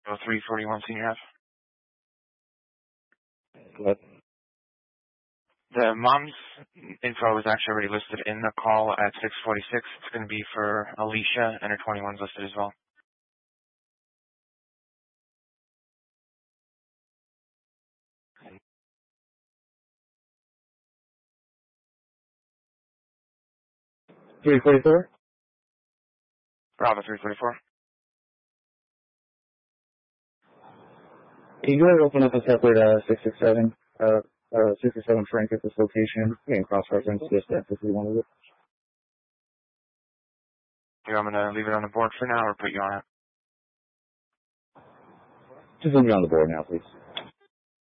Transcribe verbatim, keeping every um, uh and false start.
Oh, three forty-one Senior Ave. What? The mom's info is actually already listed in the call at six forty-six. It's going to be for Alicia, and her twenty-one's listed as well. three forty-four? Bravo three forty-four. Can you go ahead and open up a separate uh, six six seven? Uh, uh, six six seven Frank at this location. You can cross-reference this if you wanted it. Here, I'm going to leave it on the board for now or put you on it. Just leave it on the board now, please.